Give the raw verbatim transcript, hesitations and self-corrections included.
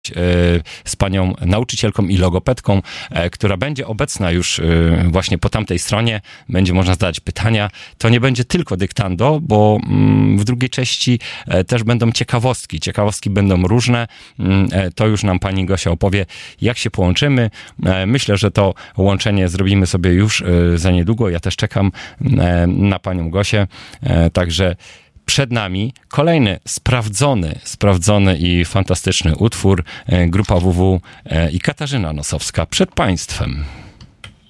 z panią nauczycielką i logopedką, która będzie obecna już właśnie po tamtej stronie. Będzie można zadać pytania. To nie będzie tylko dyktando, bo w drugiej części też będą ciekawostki. Ciekawostki będą różne. To już nam pani Gosia opowie, jak się połączymy. Myślę, że to łączenie zrobimy sobie już za niedługo. Ja też czekam na panią Gosię. Także przed nami kolejny sprawdzony, sprawdzony i fantastyczny utwór. Grupa W W i Katarzyna Nosowska przed państwem.